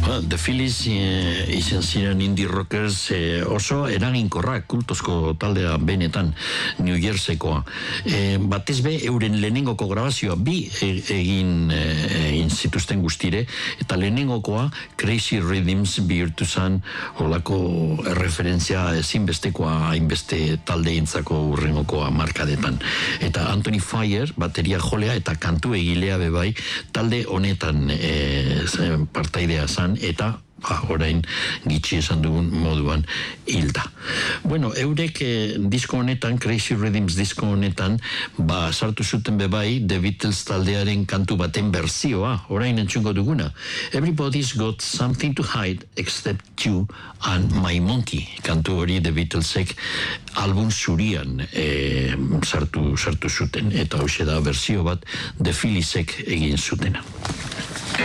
The Phillies izan ziren indie rockers oso eraginkorrak, kultozko taldea benetan New Jerseykoa. Batez be, euren lehenengoko grabazioa bi egin zituzten guztire, eta lehenengokoa Crazy Rhythms bihurtu zen holako referentzia ezinbestekoa hainbeste taldeentzako urrengokoa markadetan. Eta Anthony Fire, bateria jolea eta kantu egilea bebai, talde honetan partaidea zen, eta orain gitxi esan dugun moduan hilda. Bueno, eurek disko honetan, Crazy Rhythms disko honetan, sartu zuten bebai The Beatles taldearen kantu baten berzioa, orain entzungo duguna. Everybody's got something to hide except you and my monkey. Kantu hori The Beatlesek album zurian sartu zuten, eta hoxe da berzio bat The Philliesek egin zutena.